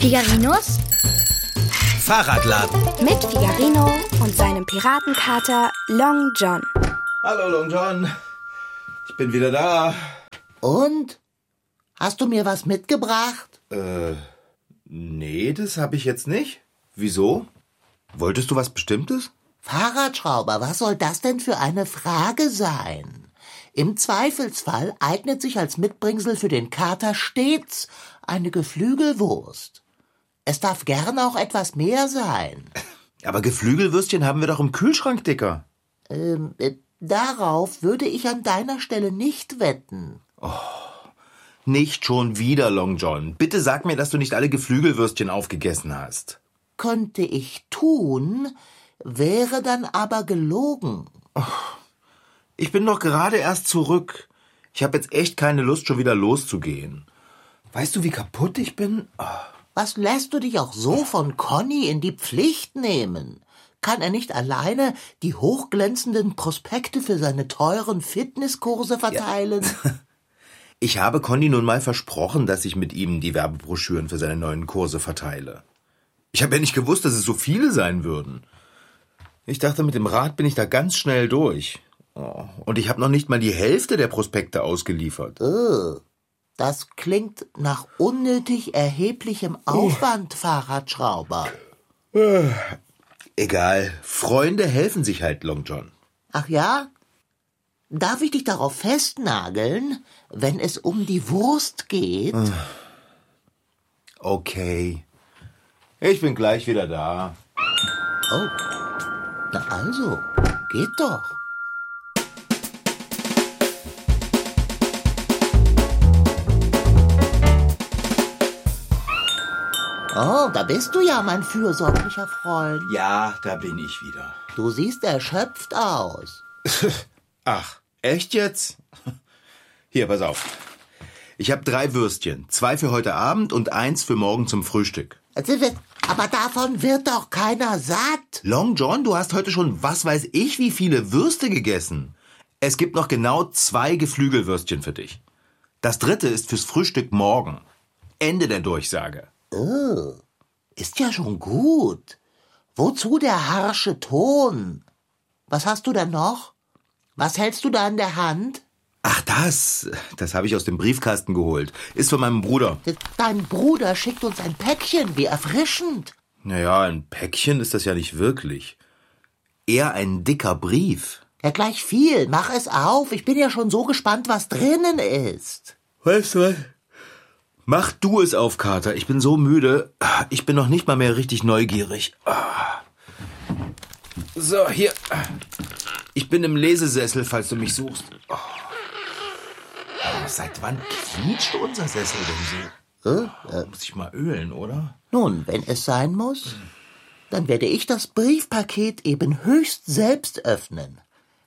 Figarinos Fahrradladen. mit Figarino und seinem Piratenkater Long John. Hallo Long John, ich bin wieder da. Und? Hast du mir was mitgebracht? Nee, das habe ich jetzt nicht. Wieso? Wolltest du was Bestimmtes? Fahrradschrauber, was soll das denn für eine Frage sein? Im Zweifelsfall eignet sich als Mitbringsel für den Kater stets eine Geflügelwurst. Es darf gern auch etwas mehr sein. Aber Geflügelwürstchen haben wir doch im Kühlschrank, Dicker. Darauf würde ich an deiner Stelle nicht wetten. Nicht schon wieder, Long John. Bitte sag mir, dass du nicht alle Geflügelwürstchen aufgegessen hast. Könnte ich tun, wäre dann aber gelogen. Ich bin doch gerade erst zurück. Ich habe jetzt echt keine Lust, schon wieder loszugehen. Weißt du, wie kaputt ich bin? Was lässt du dich auch so von Conny in die Pflicht nehmen? Kann er nicht alleine die hochglänzenden Prospekte für seine teuren Fitnesskurse verteilen? Ich habe Conny nun mal versprochen, dass ich mit ihm die Werbebroschüren für seine neuen Kurse verteile. Ich habe ja nicht gewusst, dass es so viele sein würden. Ich dachte, mit dem Rad bin ich da ganz schnell durch. Und ich habe noch nicht mal die Hälfte der Prospekte ausgeliefert. Das klingt nach unnötig erheblichem Aufwand, Fahrradschrauber. Egal, Freunde helfen sich halt, Long John. Ach ja? Darf ich dich darauf festnageln, wenn es um die Wurst geht? Okay, ich bin gleich wieder da. Oh, na also, geht doch. Oh, da bist du ja, mein fürsorglicher Freund. Ja, da bin ich wieder. Du siehst erschöpft aus. Ach, echt jetzt? Hier, pass auf. Ich habe 3 Würstchen. 2 für heute Abend und 1 für morgen zum Frühstück. Aber davon wird doch keiner satt. Long John, du hast heute schon was weiß ich wie viele Würste gegessen. Es gibt noch genau 2 Geflügelwürstchen für dich. Das 3. ist fürs Frühstück morgen. Ende der Durchsage. Ist ja schon gut. Wozu der harsche Ton? Was hast du denn noch? Was hältst du da in der Hand? Ach, das habe ich aus dem Briefkasten geholt. Ist von meinem Bruder. Dein Bruder schickt uns ein Päckchen, wie erfrischend. Naja, ein Päckchen ist das ja nicht wirklich. Eher ein dicker Brief. Ja, gleich viel. Mach es auf. Ich bin ja schon so gespannt, was drinnen ist. Weißt du was? Mach du es auf, Kater. Ich bin so müde. Ich bin noch nicht mal mehr richtig neugierig. So, hier. Ich bin im Lesesessel, falls du mich suchst. Seit wann quietscht unser Sessel denn so? Muss ich mal ölen, oder? Nun, wenn es sein muss, dann werde ich das Briefpaket eben höchst selbst öffnen.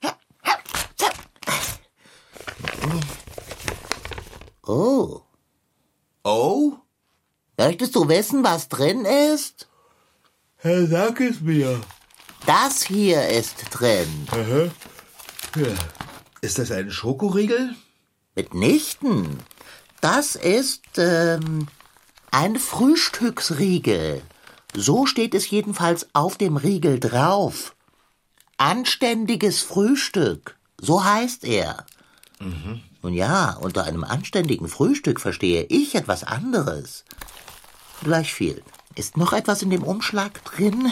Oh. Oh? Möchtest du wissen, was drin ist? Sag es mir. Das hier ist drin. Ja. Ist das ein Schokoriegel? Mitnichten. Das ist ein Frühstücksriegel. So steht es jedenfalls auf dem Riegel drauf. Anständiges Frühstück, so heißt er. Nun ja, unter einem anständigen Frühstück verstehe ich etwas anderes. Gleich viel. Ist noch etwas in dem Umschlag drin?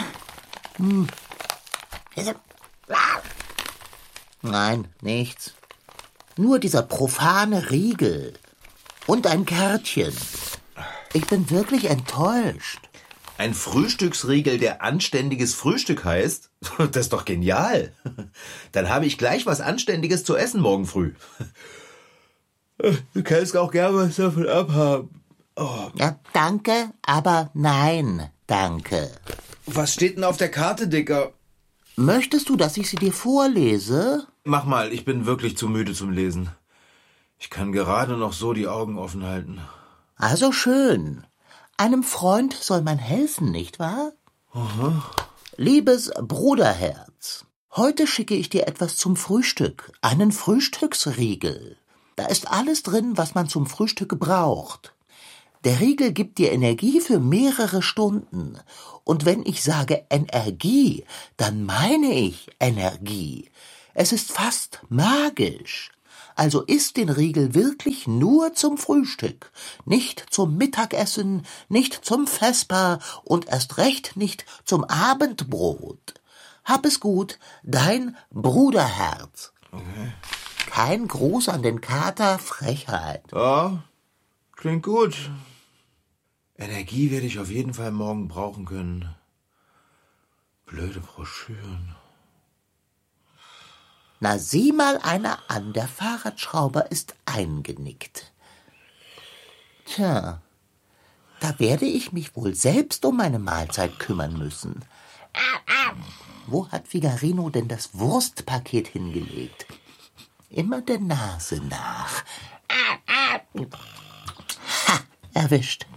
Nein, nichts. Nur dieser profane Riegel. Und ein Kärtchen. Ich bin wirklich enttäuscht. Ein Frühstücksriegel, der anständiges Frühstück heißt? Das ist doch genial. Dann habe ich gleich was Anständiges zu essen morgen früh. Du kannst auch gerne was davon abhaben. Ja, danke, aber nein, danke. Was steht denn auf der Karte, Dicker? Möchtest du, dass ich sie dir vorlese? Mach mal, ich bin wirklich zu müde zum Lesen. Ich kann gerade noch so die Augen offen halten. Also schön. Einem Freund soll man helfen, nicht wahr? Liebes Bruderherz, heute schicke ich dir etwas zum Frühstück, einen Frühstücksriegel. Da ist alles drin, was man zum Frühstück braucht. Der Riegel gibt dir Energie für mehrere Stunden. Und wenn ich sage Energie, dann meine ich Energie. Es ist fast magisch. Also isst den Riegel wirklich nur zum Frühstück, nicht zum Mittagessen, nicht zum Vesper und erst recht nicht zum Abendbrot. Hab es gut, dein Bruderherz. Okay. Kein Gruß an den Kater, Frechheit. Ja, klingt gut. Energie werde ich auf jeden Fall morgen brauchen können. Blöde Broschüren. Na, sieh mal einer an, der Fahrradschrauber ist eingenickt. Tja, da werde ich mich wohl selbst um meine Mahlzeit kümmern müssen. Wo hat Figarino denn das Wurstpaket hingelegt? Immer der Nase nach. Ha, erwischt.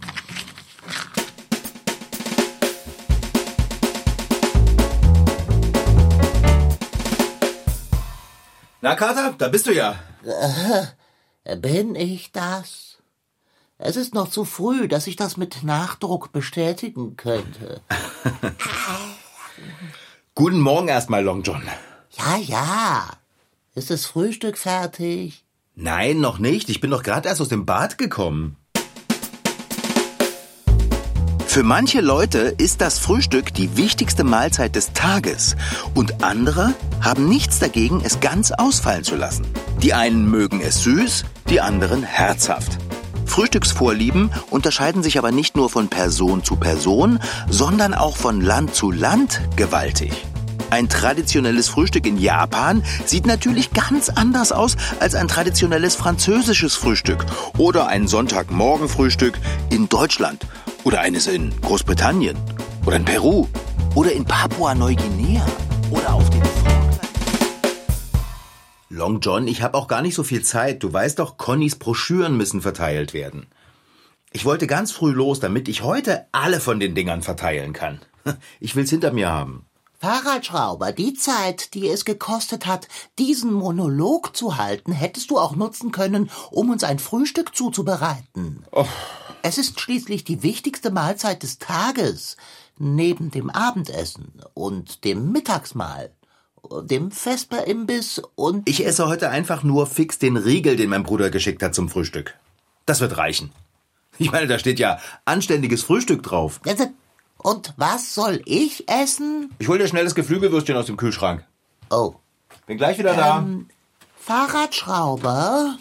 Na, Kater, da bist du ja. Bin ich das? Es ist noch zu früh, dass ich das mit Nachdruck bestätigen könnte. Guten Morgen erstmal, Long John. Ja. Ist das Frühstück fertig? Nein, noch nicht. Ich bin doch gerade erst aus dem Bad gekommen. Für manche Leute ist das Frühstück die wichtigste Mahlzeit des Tages und andere haben nichts dagegen, es ganz ausfallen zu lassen. Die einen mögen es süß, die anderen herzhaft. Frühstücksvorlieben unterscheiden sich aber nicht nur von Person zu Person, sondern auch von Land zu Land gewaltig. Ein traditionelles Frühstück in Japan sieht natürlich ganz anders aus als ein traditionelles französisches Frühstück oder ein Sonntagmorgenfrühstück in Deutschland oder eines in Großbritannien oder in Peru oder in Papua-Neuguinea oder auf den Falkland. Long John, ich habe auch gar nicht so viel Zeit. Du weißt doch, Connys Broschüren müssen verteilt werden. Ich wollte ganz früh los, damit ich heute alle von den Dingern verteilen kann. Ich will's hinter mir haben. Fahrradschrauber, die Zeit, die es gekostet hat, diesen Monolog zu halten, hättest du auch nutzen können, um uns ein Frühstück zuzubereiten. Oh. Es ist schließlich die wichtigste Mahlzeit des Tages, neben dem Abendessen und dem Mittagsmahl, dem Vesperimbiss und... Ich esse heute einfach nur fix den Riegel, den mein Bruder geschickt hat zum Frühstück. Das wird reichen. Ich meine, da steht ja anständiges Frühstück drauf. Und was soll ich essen? Ich hol dir schnell das Geflügelwürstchen aus dem Kühlschrank. Oh. Bin gleich wieder da. Fahrradschrauber?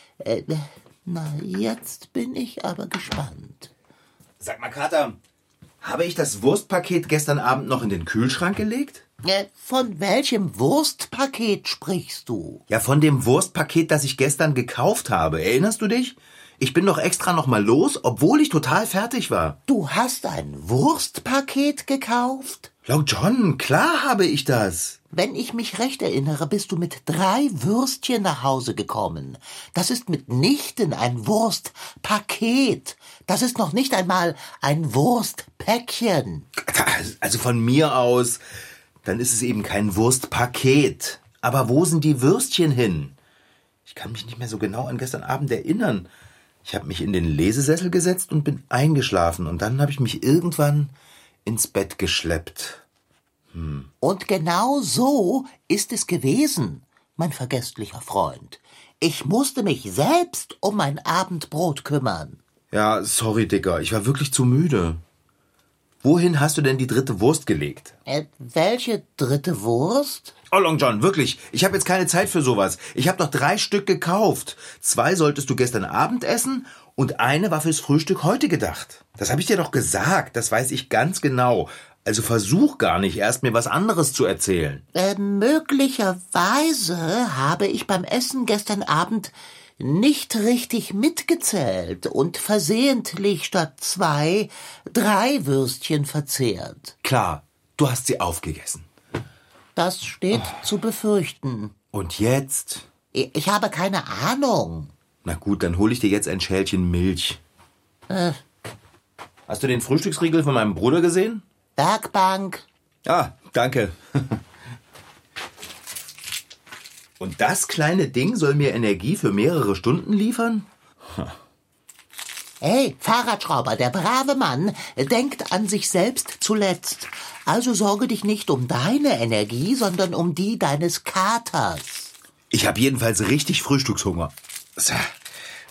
Na, jetzt bin ich aber gespannt. Sag mal, Kater, habe ich das Wurstpaket gestern Abend noch in den Kühlschrank gelegt? Von welchem Wurstpaket sprichst du? Ja, von dem Wurstpaket, das ich gestern gekauft habe. Erinnerst du dich? Ich bin doch extra noch mal los, obwohl ich total fertig war. Du hast ein Wurstpaket gekauft? Long John, klar habe ich das. Wenn ich mich recht erinnere, bist du mit 3 Würstchen nach Hause gekommen. Das ist mitnichten ein Wurstpaket. Das ist noch nicht einmal ein Wurstpäckchen. Also von mir aus, dann ist es eben kein Wurstpaket. Aber wo sind die Würstchen hin? Ich kann mich nicht mehr so genau an gestern Abend erinnern. Ich habe mich in den Lesesessel gesetzt und bin eingeschlafen. Und dann habe ich mich irgendwann ins Bett geschleppt. Und genau so ist es gewesen, mein vergesslicher Freund. Ich musste mich selbst um mein Abendbrot kümmern. Ja, sorry, Dicker. Ich war wirklich zu müde. Wohin hast du denn die 3. Wurst gelegt? Welche 3. Wurst? Oh, Long John, wirklich. Ich habe jetzt keine Zeit für sowas. Ich habe doch 3 Stück gekauft. 2 solltest du gestern Abend essen und eine war fürs Frühstück heute gedacht. Das habe ich dir doch gesagt. Das weiß ich ganz genau. Also versuch gar nicht erst, mir was anderes zu erzählen. Möglicherweise habe ich beim Essen gestern Abend nicht richtig mitgezählt und versehentlich statt 2 3 Würstchen verzehrt. Klar, du hast sie aufgegessen. Das steht zu befürchten. Und jetzt? Ich habe keine Ahnung. Na gut, dann hole ich dir jetzt ein Schälchen Milch. Hast du den Frühstücksriegel von meinem Bruder gesehen? Werkbank. Ah, danke. Und das kleine Ding soll mir Energie für mehrere Stunden liefern? Hey, Fahrradschrauber, der brave Mann denkt an sich selbst zuletzt. Also sorge dich nicht um deine Energie, sondern um die deines Katers. Ich habe jedenfalls richtig Frühstückshunger. So.